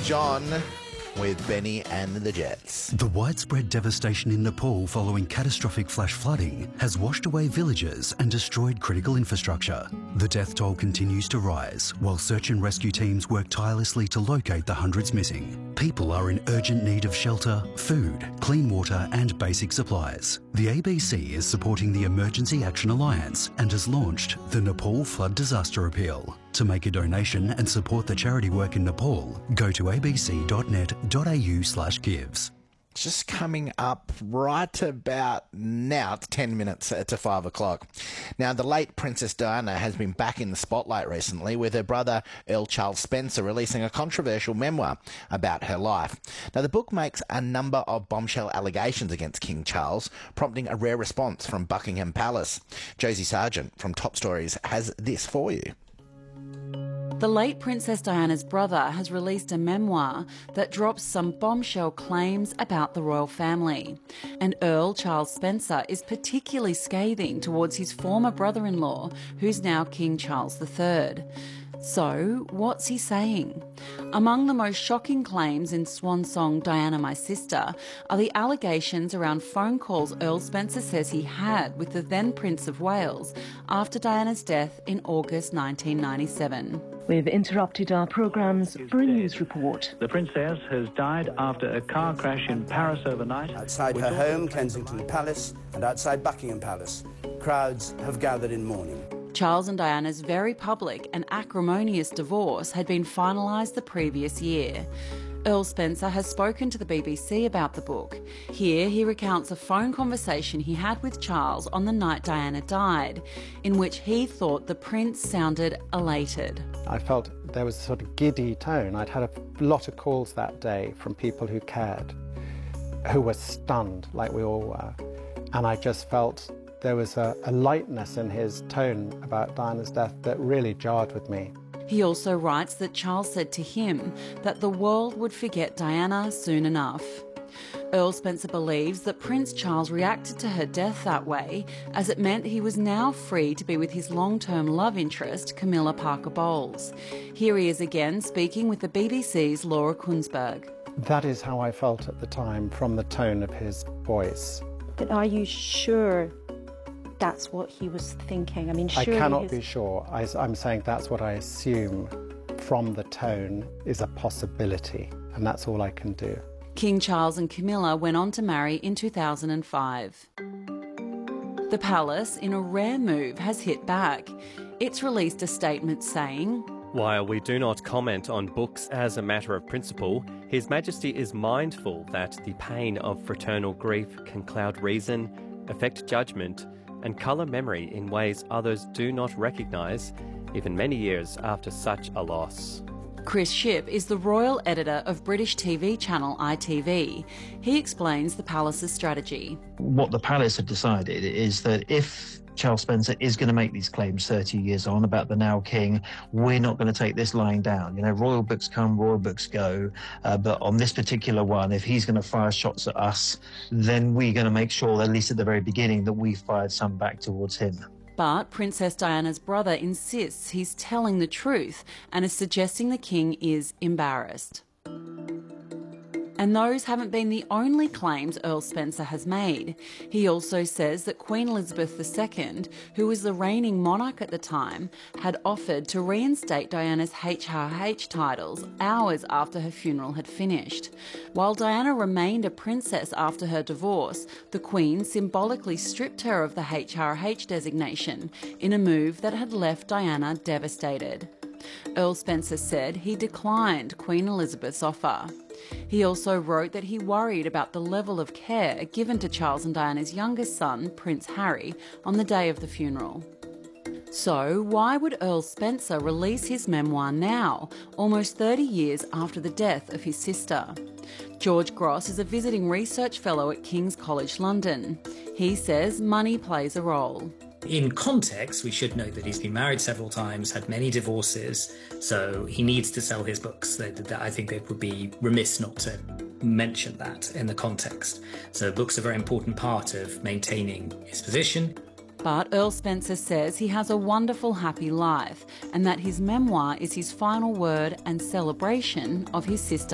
John with Benny and the Jets. The widespread devastation in Nepal following catastrophic flash flooding has washed away villages and destroyed critical infrastructure. The death toll continues to rise, while search and rescue teams work tirelessly to locate the hundreds missing. People are in urgent need of shelter, food, clean water and basic supplies. The ABC is supporting the Emergency Action Alliance and has launched the Nepal Flood Disaster Appeal. To make a donation and support the charity work in Nepal, go to abc.net.au/gives. Just coming up right about now, it's 10 minutes to 5 o'clock. Now, the late Princess Diana has been back in the spotlight recently with her brother Earl Charles Spencer releasing a controversial memoir about her life. Now, the book makes a number of bombshell allegations against King Charles, prompting a rare response from Buckingham Palace. Josie Sargent from Top Stories has this for you. The late Princess Diana's brother has released a memoir that drops some bombshell claims about the royal family. And Earl Charles Spencer is particularly scathing towards his former brother-in-law, who's now King Charles III. So, what's he saying? Among the most shocking claims in Swan Song Diana My Sister are the allegations around phone calls Earl Spencer says he had with the then Prince of Wales after Diana's death in August 1997. We've interrupted our programmes for a news report. The Princess has died after a car crash in Paris overnight. Outside her home, Kensington Palace, and outside Buckingham Palace, crowds have gathered in mourning. Charles and Diana's very public and acrimonious divorce had been finalised the previous year. Earl Spencer has spoken to the BBC about the book. Here he recounts a phone conversation he had with Charles on the night Diana died, in which he thought the Prince sounded elated. I felt there was a sort of giddy tone. I'd had a lot of calls that day from people who cared, who were stunned like we all were. And I just felt there was a lightness in his tone about Diana's death that really jarred with me. He also writes that Charles said to him that the world would forget Diana soon enough. Earl Spencer believes that Prince Charles reacted to her death that way as it meant he was now free to be with his long-term love interest, Camilla Parker Bowles. Here he is again speaking with the BBC's Laura Kunsberg. That is how I felt at the time from the tone of his voice. But are you sure that's what he was thinking? I mean, surely I cannot be sure. I'm saying that's what I assume from the tone is a possibility, and that's all I can do. King Charles and Camilla went on to marry in 2005. The palace, in a rare move, has hit back. It's released a statement saying, "While we do not comment on books as a matter of principle, His Majesty is mindful that the pain of fraternal grief can cloud reason, affect judgment, and colour memory in ways others do not recognise, even many years after such a loss." Chris Shipp is the royal editor of British TV channel ITV. He explains the palace's strategy. What the palace had decided is that if Charles Spencer is going to make these claims 30 years on about the now king, we're not going to take this lying down. You know, royal books come, royal books go, but on this particular one, if he's going to fire shots at us, then we're going to make sure, at least at the very beginning, that we fired some back towards him. But Princess Diana's brother insists he's telling the truth and is suggesting the king is embarrassed. And those haven't been the only claims Earl Spencer has made. He also says that Queen Elizabeth II, who was the reigning monarch at the time, had offered to reinstate Diana's HRH titles hours after her funeral had finished. While Diana remained a princess after her divorce, the Queen symbolically stripped her of the HRH designation in a move that had left Diana devastated. Earl Spencer said he declined Queen Elizabeth's offer. He also wrote that he worried about the level of care given to Charles and Diana's youngest son, Prince Harry, on the day of the funeral. So why would Earl Spencer release his memoir now, almost 30 years after the death of his sister? George Gross is a visiting research fellow at King's College London. He says money plays a role. In context, we should note that he's been married several times, had many divorces, so he needs to sell his books. I think it would be remiss not to mention that in the context. So books are a very important part of maintaining his position. But Earl Spencer says he has a wonderful, happy life and that his memoir is his final word and celebration of his sister